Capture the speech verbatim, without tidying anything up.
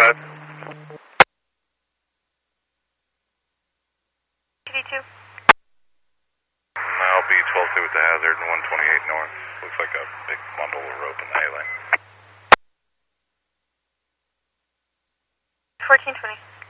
five. T D two. I'll be twelve two with the hazard and one twenty-eight north. Looks like a big bundle of rope in the alley. fourteen twenty.